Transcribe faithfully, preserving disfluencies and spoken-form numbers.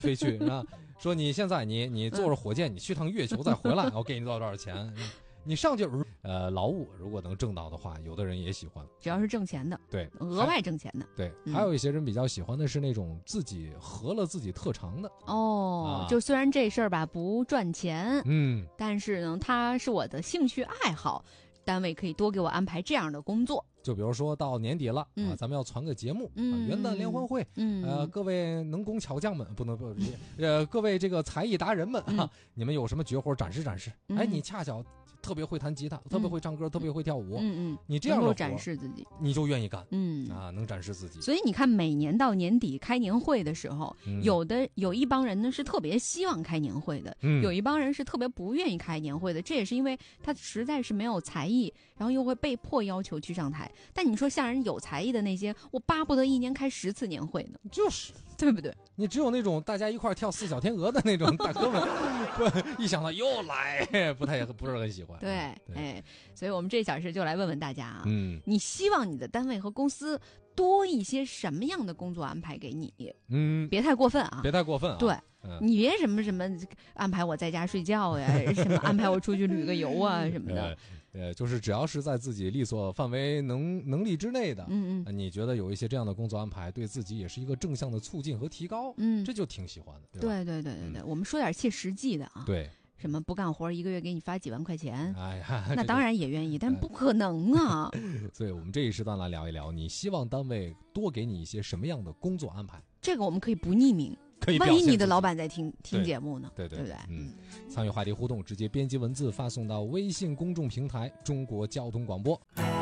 飞去啊，说你现在你你坐着火箭，你去趟月球再回来，我给你多少多少钱。你上去呃劳务如果能挣到的话，有的人也喜欢， 只要是挣钱的， 对， 额外挣钱的， 对， 嗯、 还有一些人比较喜欢的是那种自己合了自己特长的哦、 啊， 就虽然这事儿吧不赚钱， 嗯， 但是呢，它是我的兴趣爱好，单位可以多给我安排这样的工作。 就比如说到年底了、 嗯、 啊，咱们要传个节目、 嗯、 啊，元旦联欢会， 嗯， 呃，各位能工巧匠们，不能不，呃，各位这个才艺达人们啊， 嗯、 你们有什么绝活展示展示？ 嗯、 哎，你恰巧特别会弹吉他，特别会唱歌， 嗯、 特别会跳舞， 嗯嗯， 你这样的能够展示自己， 你就愿意干， 嗯啊，能展示自己。 所以你看，每年到年底开年会的时候， 嗯、 有的有一帮人呢是特别希望开年会的， 嗯、 有一帮人是特别不愿意开年会的，这也是因为他实在是没有才艺，然后又会被迫要求去上台。但你说像人有才艺的那些，我巴不得一年开十次年会呢， 就是对不对？ 你只有那种大家一块跳四小天鹅的那种大哥们，不一想到又来，不太不是很喜欢。 对， 对哎，所以我们这小时就来问问大家啊， 嗯， 你希望你的单位和公司多一些什么样的工作安排给你？ 嗯， 别太过分啊， 别太过分啊。 对。 嗯、 你别什么什么安排我在家睡觉呀，什么安排我出去旅个游啊什么的， 呃，呃就是只要是在自己力所范围能能力之内的， 嗯嗯， 你觉得有一些这样的工作安排，对自己也是一个正向的促进和提高， 嗯， 这就挺喜欢的，对吧？ 对对对对对，嗯、我们说点切实际的啊， 对， 什么不干活一个月给你发几万块钱， 哎呀， 那当然也愿意，但不可能啊。 所以我们这一时段来聊一聊，你希望单位多给你一些什么样的工作安排？ 这个我们可以不匿名。 可以， 万一你的老板在听听节目呢？ 对对对, 对不对？ 嗯，参与话题互动，直接编辑文字发送到微信公众平台“中国交通广播”。